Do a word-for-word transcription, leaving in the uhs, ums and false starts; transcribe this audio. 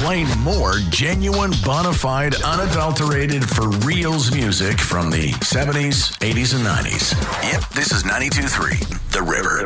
playing more genuine, bona fide, unadulterated, for reals music from the seventies, eighties, and nineties. Yep, this is ninety-two point three The River.